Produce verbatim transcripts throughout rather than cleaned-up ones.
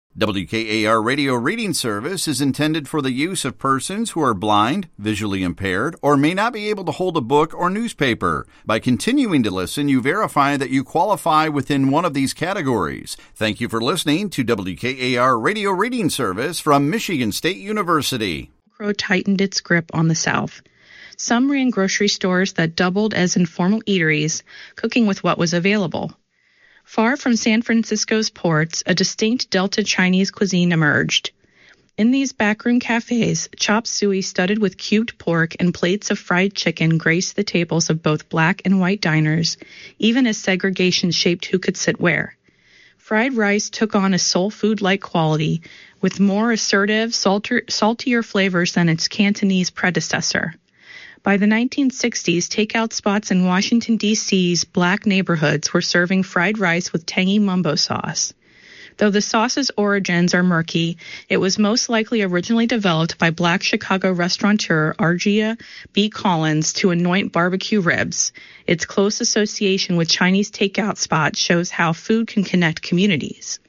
W K A R Radio Reading Service is intended for the use of persons who are blind, visually impaired, or may not be able to hold a book or newspaper. By continuing to listen, you verify that you qualify within one of these categories. Thank you for listening to W K A R Radio Reading Service from Michigan State University. Crow tightened its grip on the South. Some ran grocery stores that doubled as informal eateries, cooking with what was available. Far from San Francisco's ports, a distinct Delta Chinese cuisine emerged. In these backroom cafes, chop suey studded with cubed pork and plates of fried chicken graced the tables of both black and white diners, even as segregation shaped who could sit where. Fried rice took on a soul food-like quality, with more assertive, salter, saltier flavors than its Cantonese predecessor. By the nineteen sixties, takeout spots in Washington, D C's black neighborhoods were serving fried rice with tangy mumbo sauce. Though the sauce's origins are murky, it was most likely originally developed by black Chicago restaurateur Argia B. Collins to anoint barbecue ribs. Its close association with Chinese takeout spots shows how food can connect communities.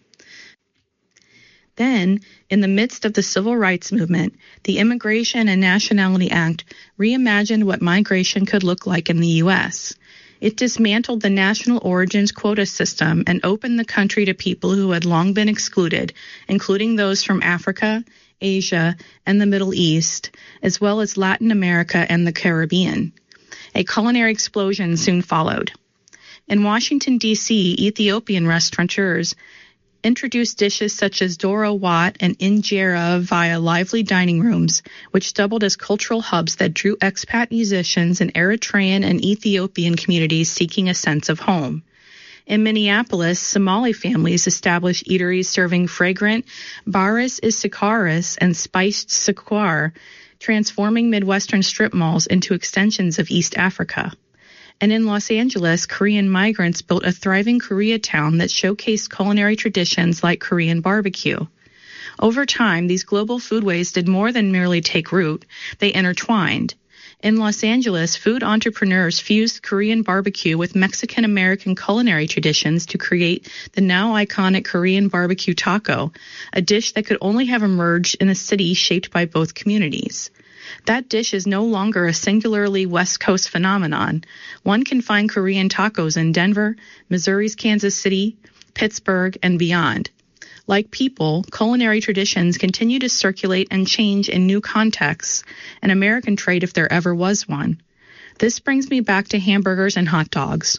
Then, in the midst of the Civil Rights Movement, the Immigration and Nationality Act reimagined what migration could look like in the U S. It dismantled the national origins quota system and opened the country to people who had long been excluded, including those from Africa, Asia, and the Middle East, as well as Latin America and the Caribbean. A culinary explosion soon followed. In Washington, D C, Ethiopian restaurateurs introduced dishes such as Doro Wat and Injera via lively dining rooms, which doubled as cultural hubs that drew expat musicians in Eritrean and Ethiopian communities seeking a sense of home. In Minneapolis, Somali families established eateries serving fragrant baris isikaris and spiced sequar, transforming Midwestern strip malls into extensions of East Africa. And in Los Angeles, Korean migrants built a thriving Koreatown that showcased culinary traditions like Korean barbecue. Over time, these global foodways did more than merely take root. They intertwined. In Los Angeles, food entrepreneurs fused Korean barbecue with Mexican-American culinary traditions to create the now iconic Korean barbecue taco, a dish that could only have emerged in a city shaped by both communities. That dish is no longer a singularly West Coast phenomenon. One can find Korean tacos in Denver, Missouri's Kansas City, Pittsburgh, and beyond. Like people, culinary traditions continue to circulate and change in new contexts, an American trait if there ever was one. This brings me back to hamburgers and hot dogs.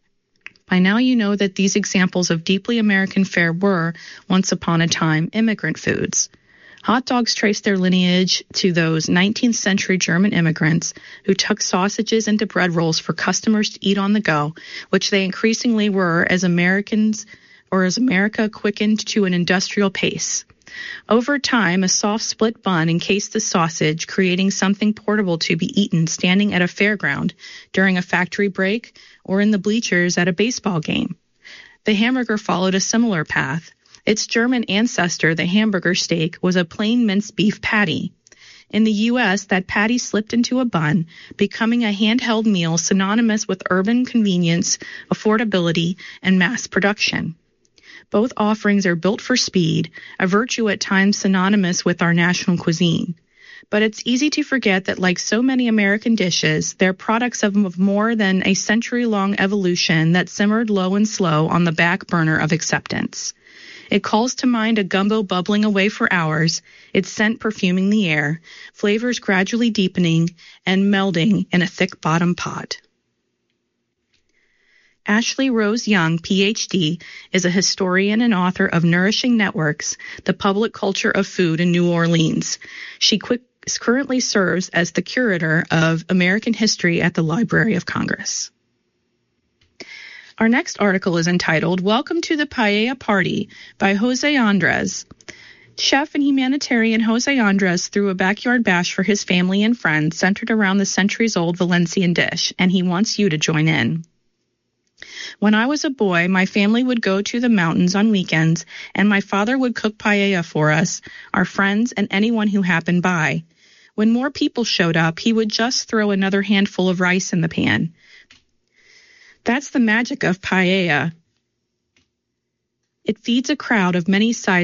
By now you know that these examples of deeply American fare were, once upon a time, immigrant foods. Hot dogs trace their lineage to those nineteenth century German immigrants who tucked sausages into bread rolls for customers to eat on the go, which they increasingly were as Americans or as America quickened to an industrial pace. Over time, a soft split bun encased the sausage, creating something portable to be eaten standing at a fairground, during a factory break, or in the bleachers at a baseball game. The hamburger followed a similar path. Its German ancestor, the hamburger steak, was a plain minced beef patty. In the U S, that patty slipped into a bun, becoming a handheld meal synonymous with urban convenience, affordability, and mass production. Both offerings are built for speed, a virtue at times synonymous with our national cuisine. But it's easy to forget that, like so many American dishes, they're products of more than a century-long evolution that simmered low and slow on the back burner of acceptance. It calls to mind a gumbo bubbling away for hours, its scent perfuming the air, flavors gradually deepening and melding in a thick bottom pot. Ashley Rose Young, P H D, is a historian and author of Nourishing Networks, The Public Culture of Food in New Orleans. She quick, currently serves as the curator of American History at the Library of Congress. Our next article is entitled, Welcome to the Paella Party by Jose Andres. Chef and humanitarian Jose Andres threw a backyard bash for his family and friends centered around the centuries-old Valencian dish, and he wants you to join in. When I was a boy, my family would go to the mountains on weekends, and my father would cook paella for us, our friends, and anyone who happened by. When more people showed up, he would just throw another handful of rice in the pan. That's the magic of paella. It feeds a crowd of many sizes.